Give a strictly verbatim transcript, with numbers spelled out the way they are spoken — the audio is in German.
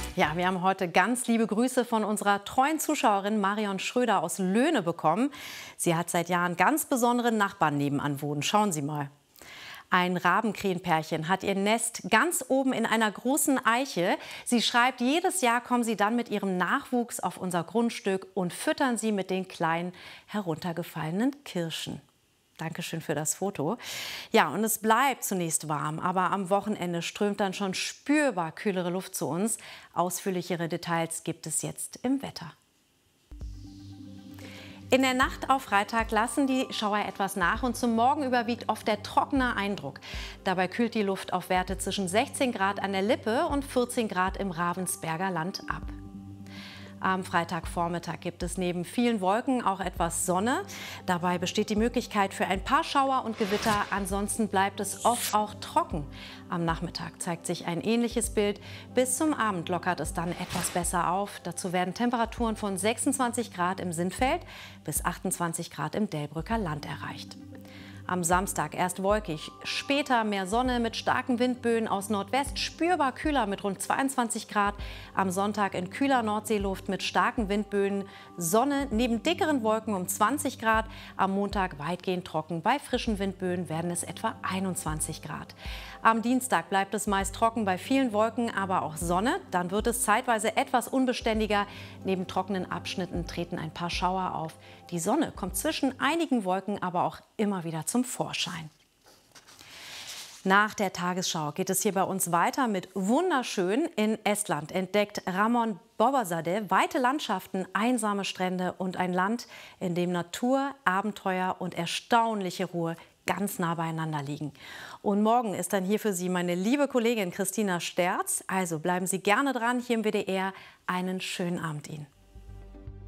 Ja, wir haben heute ganz liebe Grüße von unserer treuen Zuschauerin Marion Schröder aus Löhne bekommen. Sie hat seit Jahren ganz besondere Nachbarn nebenan wohnen. Schauen Sie mal. Ein Rabenkrähenpärchen hat ihr Nest ganz oben in einer großen Eiche. Sie schreibt, jedes Jahr kommen sie dann mit ihrem Nachwuchs auf unser Grundstück und füttern sie mit den kleinen heruntergefallenen Kirschen. Dankeschön für das Foto. Ja, und es bleibt zunächst warm, aber am Wochenende strömt dann schon spürbar kühlere Luft zu uns. Ausführlichere Details gibt es jetzt im Wetter. In der Nacht auf Freitag lassen die Schauer etwas nach und zum Morgen überwiegt oft der trockene Eindruck. Dabei kühlt die Luft auf Werte zwischen sechzehn Grad an der Lippe und vierzehn Grad im Ravensberger Land ab. Am Freitagvormittag gibt es neben vielen Wolken auch etwas Sonne. Dabei besteht die Möglichkeit für ein paar Schauer und Gewitter. Ansonsten bleibt es oft auch trocken. Am Nachmittag zeigt sich ein ähnliches Bild. Bis zum Abend lockert es dann etwas besser auf. Dazu werden Temperaturen von sechsundzwanzig Grad im Sinnfeld bis achtundzwanzig Grad im Delbrücker Land erreicht. Am Samstag erst wolkig, später mehr Sonne mit starken Windböen aus Nordwest, spürbar kühler mit rund zweiundzwanzig Grad. Am Sonntag in kühler Nordseeluft mit starken Windböen, Sonne neben dickeren Wolken um zwanzig Grad. Am Montag weitgehend trocken, bei frischen Windböen werden es etwa einundzwanzig Grad. Am Dienstag bleibt es meist trocken bei vielen Wolken, aber auch Sonne. Dann wird es zeitweise etwas unbeständiger. Neben trockenen Abschnitten treten ein paar Schauer auf. Die Sonne kommt zwischen einigen Wolken aber auch immer wieder zum Vorschein. Nach der Tagesschau geht es hier bei uns weiter mit wunderschön. In Estland entdeckt Ramon Bobasade weite Landschaften, einsame Strände und ein Land, in dem Natur, Abenteuer und erstaunliche Ruhe ganz nah beieinander liegen. Und morgen ist dann hier für Sie meine liebe Kollegin Christina Sterz. Also bleiben Sie gerne dran hier im W D R. Einen schönen Abend Ihnen.